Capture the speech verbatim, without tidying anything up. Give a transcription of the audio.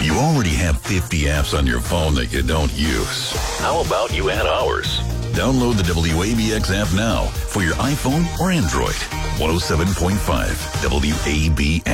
You already have fifty apps on your phone that you don't use. How about you add ours? Download the W A B X app now for your iPhone or Android. one oh seven point five W A B X.